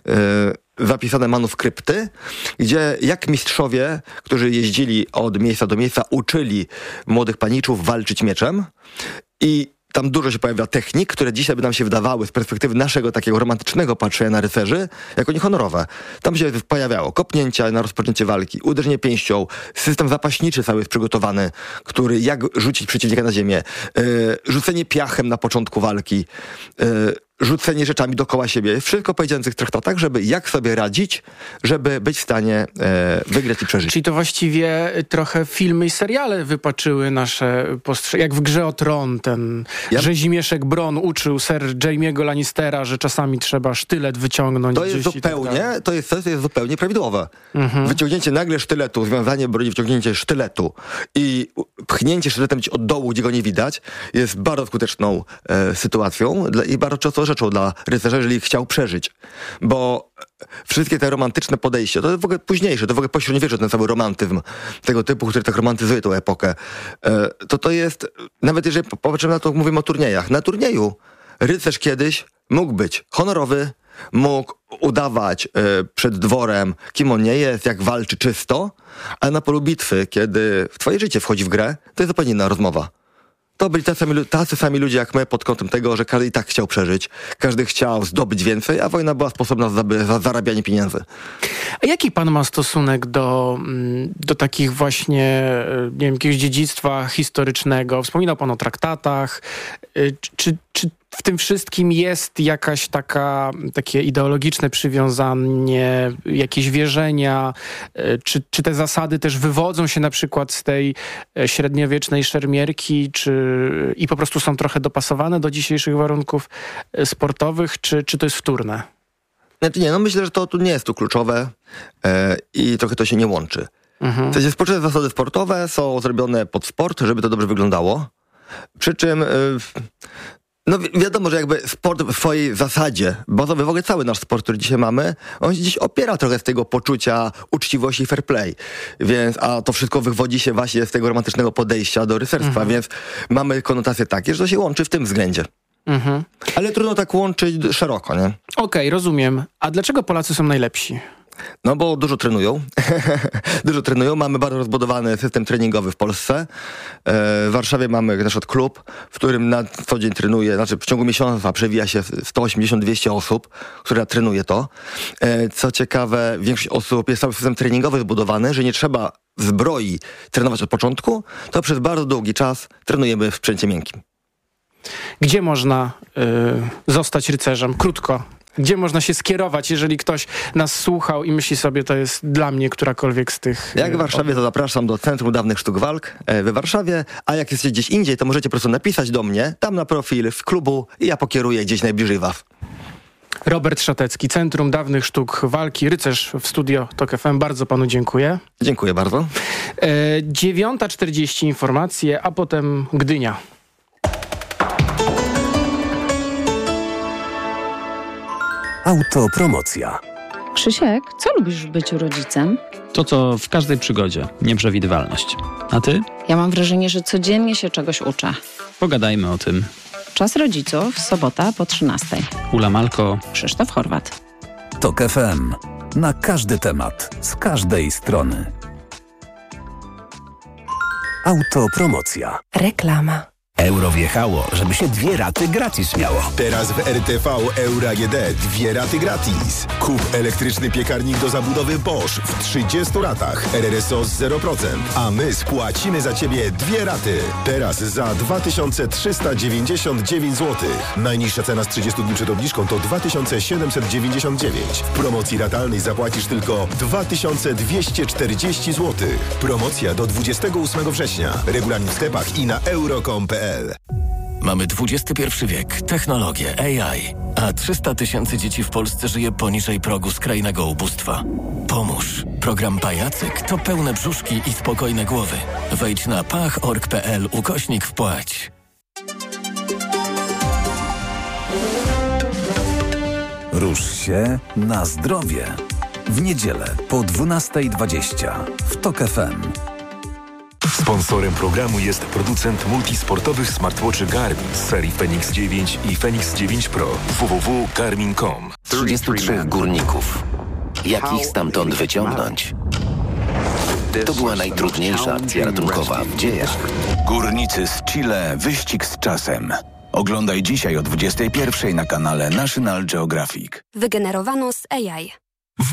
yy, zapisane manuskrypty, gdzie jak mistrzowie, którzy jeździli od miejsca do miejsca, uczyli młodych paniczów walczyć mieczem i tam dużo się pojawia technik, które dzisiaj by nam się wydawały z perspektywy naszego takiego romantycznego patrzenia na rycerzy jako niehonorowe. Tam się pojawiało kopnięcia na rozpoczęcie walki, uderzenie pięścią, system zapaśniczy cały jest przygotowany, który jak rzucić przeciwnika na ziemię, yy, rzucenie piachem na początku walki, yy, rzucenie rzeczami dookoła siebie. Wszystko powiedziane w tych traktatach, żeby jak sobie radzić, żeby być w stanie e, wygrać i przeżyć. Czyli to właściwie trochę filmy i seriale wypaczyły nasze postrzegania. Jak w Grze o Tron, ten ja... Rzezimieszek Bron uczył Sir Jamie'ego Lannistera, że czasami trzeba sztylet wyciągnąć. To jest zupełnie, tak to jest, to jest zupełnie prawidłowe. Mhm. Wyciągnięcie nagle sztyletu, związanie broni, wyciągnięcie sztyletu i pchnięcie sztyletem od dołu, gdzie go nie widać, jest bardzo skuteczną e, sytuacją dla, i bardzo często rzeczą dla rycerza, jeżeli chciał przeżyć. Bo wszystkie te romantyczne podejścia, to jest w ogóle późniejsze, to w ogóle pośredniowieczu ten cały romantyzm tego typu, który tak romantyzuje tą epokę, to to jest, nawet jeżeli popatrzymy na to, mówimy o turniejach. Na turnieju rycerz kiedyś mógł być honorowy, mógł udawać y, przed dworem, kim on nie jest, jak walczy czysto, ale na polu bitwy, kiedy w twoje życie wchodzi w grę, to jest zupełnie inna rozmowa. to byli tacy, tacy sami ludzie jak my pod kątem tego, że każdy i tak chciał przeżyć, każdy chciał zdobyć więcej, a wojna była sposobna na za zarabianie pieniędzy. A jaki pan ma stosunek do, do takich właśnie, nie wiem, jakiegoś dziedzictwa historycznego? Wspominał pan o traktatach. Czy, czy w tym wszystkim jest jakaś taka, takie ideologiczne przywiązanie, jakieś wierzenia? Czy, czy te zasady też wywodzą się na przykład z tej średniowiecznej szermierki, czy i po prostu są trochę dopasowane do dzisiejszych warunków sportowych, czy, czy to jest wtórne? Znaczy nie, no myślę, że to tu nie jest tu kluczowe e, i trochę to się nie łączy. Mhm. W sensie spoczynne zasady sportowe są zrobione pod sport, żeby to dobrze wyglądało. Przy czym, e, no wi- wiadomo, że jakby sport w swojej zasadzie, bazowy w ogóle cały nasz sport, który dzisiaj mamy, on się dziś opiera trochę z tego poczucia uczciwości i fair play. Więc, a to wszystko wywodzi się właśnie z tego romantycznego podejścia do rycerstwa, mhm. więc mamy konotacje takie, że to się łączy w tym względzie. Mhm. Ale trudno tak łączyć szeroko, nie? Okej, okay, rozumiem. A dlaczego Polacy są najlepsi? No bo dużo trenują. dużo trenują. Mamy bardzo rozbudowany system treningowy w Polsce. W Warszawie mamy na przykład klub, w którym na co dzień trenuje, znaczy w ciągu miesiąca przewija się sto osiemdziesiąt do dwieście osób, która trenuje to. Co ciekawe, większość osób jest cały system treningowy zbudowany, że nie trzeba w zbroi trenować od początku, to przez bardzo długi czas trenujemy w sprzęcie miękkim. Gdzie można y, zostać rycerzem? Krótko. Gdzie można się skierować, jeżeli ktoś nas słuchał i myśli sobie, to jest dla mnie którakolwiek z tych... Jak w Warszawie, to zapraszam do Centrum Dawnych Sztuk Walk we Warszawie, a jak jesteście gdzieś indziej, to możecie po prostu napisać do mnie, tam na profil w klubu i ja pokieruję gdzieś najbliżej was. Robert Szatecki, Centrum Dawnych Sztuk Walki, rycerz w studio Tok F M. Bardzo panu dziękuję. Dziękuję bardzo. E, dziewiąta czterdzieści informacje, a potem Gdynia. Autopromocja. Krzysiek, co lubisz w byciu rodzicem? To, co w każdej przygodzie. Nieprzewidywalność. A ty? Ja mam wrażenie, że codziennie się czegoś uczę. Pogadajmy o tym. Czas rodziców, sobota po trzynastej. Ula Malko. Krzysztof Horwat. Tok F M. Na każdy temat. Z każdej strony. Autopromocja. Reklama. Euro wjechało, żeby się dwie raty gratis miało. Teraz w R T V Euro A G D dwie raty gratis. Kup elektryczny piekarnik do zabudowy Bosch w trzydziestu ratach. R R S O z zero procent. A my spłacimy za Ciebie dwie raty. Teraz za dwa tysiące trzysta dziewięćdziesiąt dziewięć złotych. Najniższa cena z trzydziestu dni przed obniżką to dwa tysiące siedemset dziewięćdziesiąt dziewięć. W promocji ratalnej zapłacisz tylko dwa tysiące dwieście czterdzieści złotych. Promocja do dwudziestego ósmego września. Regulamin w sklepach i na euro kropka com kropka p l. Mamy dwudziesty pierwszy wiek, technologię, A I, a trzysta tysięcy dzieci w Polsce żyje poniżej progu skrajnego ubóstwa. Pomóż. Program Pajacyk to pełne brzuszki i spokojne głowy. Wejdź na pach kropka org kropka p l ukośnik wpłać. Rusz się na zdrowie. W niedzielę po dwunasta dwadzieścia w Tok F M. Sponsorem programu jest producent multisportowych smartwatchy Garmin z serii Fenix dziewięć i Fenix dziewięć Pro. w w w kropka garmin kropka com. trzydziestu trzech górników. Jak ich stamtąd wyciągnąć? To była najtrudniejsza akcja ratunkowa w dziejach. Górnicy z Chile. Wyścig z czasem. Oglądaj dzisiaj o dwudziestej pierwszej na kanale National Geographic. Wygenerowano z A I.